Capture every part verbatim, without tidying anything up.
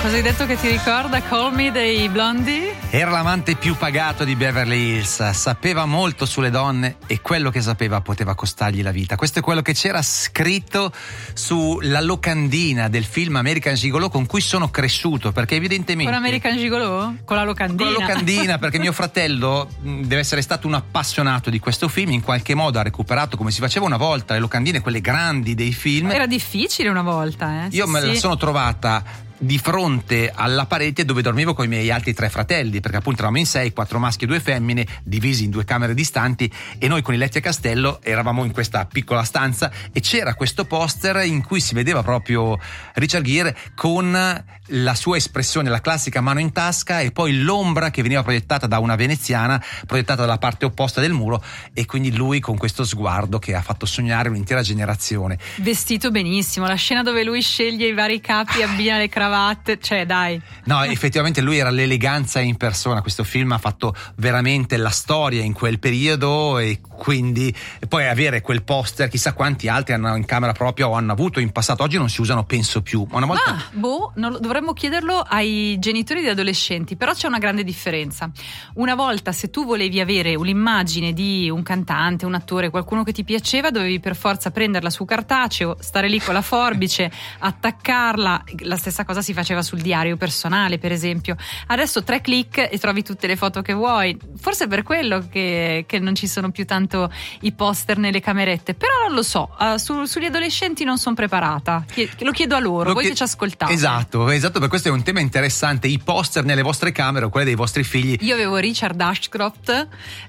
Cosa hai detto che ti ricorda Call Me dei Blondie? Era l'amante più pagato di Beverly Hills, sapeva molto sulle donne e quello che sapeva poteva costargli la vita. Questo è quello che c'era scritto sulla locandina del film American Gigolo con cui sono cresciuto, perché evidentemente... Con American Gigolo? Con la locandina? Con la locandina, perché mio fratello deve essere stato un appassionato di questo film, in qualche modo ha recuperato come si faceva una volta le locandine, quelle grandi dei film. Era difficile una volta, eh? Io sì, me sì. la sono trovata di fronte alla parete dove dormivo con i miei altri tre fratelli, perché appunto eravamo in sei, quattro maschi e due femmine, divisi in due camere distanti, e noi con i letti a castello eravamo in questa piccola stanza e c'era questo poster in cui si vedeva proprio Richard Gere con la sua espressione, la classica mano in tasca, e poi l'ombra che veniva proiettata da una veneziana, proiettata dalla parte opposta del muro, e quindi lui con questo sguardo che ha fatto sognare un'intera generazione. Vestito benissimo, la scena dove lui sceglie i vari capi, abbina le cravatte, cioè dai. No, effettivamente lui era l'eleganza in persona. Questo film ha fatto veramente la storia in quel periodo, e quindi poi avere quel poster, chissà quanti altri hanno in camera propria o hanno avuto in passato. Oggi non si usano, penso più, ma una volta... Ah, boh, non lo, dovremmo chiederlo ai genitori di adolescenti, però c'è una grande differenza. Una volta, se tu volevi avere un'immagine di un cantante, un attore, qualcuno che ti piaceva, dovevi per forza prenderla su cartaceo, stare lì con la forbice, attaccarla. La stessa cosa si faceva sul diario personale, per esempio. Adesso tre click e trovi tutte le foto che vuoi. Forse è per quello che, che non ci sono più tanto i poster nelle camerette, però non lo so, uh, su, sugli adolescenti non sono preparata. Lo chiedo a loro, Lo voi che... che ci ascoltate. Esatto, esatto, per questo è un tema interessante, i poster nelle vostre camere o quelle dei vostri figli. Io avevo Richard Ashcroft,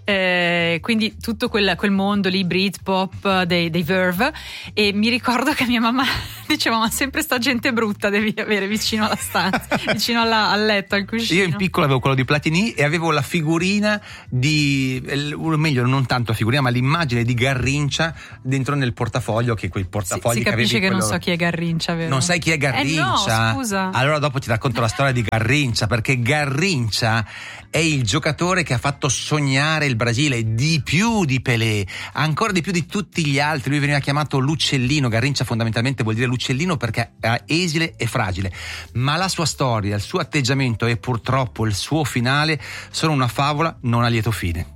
eh, quindi tutto quel, quel mondo lì, Britpop, dei, dei Verve, e mi ricordo che mia mamma diceva: ma sempre sta gente brutta devi avere vicino alla stanza, vicino alla, al letto, al cuscino. Io in piccolo avevo quello di Platini e avevo la figurina di, o meglio non tanto la figurina ma l'immagine di Garrincia dentro nel portafoglio, che quei portafogli si, si che avevi, capisce che quello... non so chi è Garrincia, vero? Non sai chi è Garrincia? Eh no, scusa. Allora dopo ti racconto la storia di Garrincia, perché Garrincia è il giocatore che ha fatto sognare il Brasile di più di Pelé, ancora di più di tutti gli altri. Lui veniva chiamato l'uccellino. Garrincia fondamentalmente vuol dire l'uccellino perché è esile e fragile, ma la sua storia, il suo atteggiamento e purtroppo il suo finale sono una favola non a lieto fine.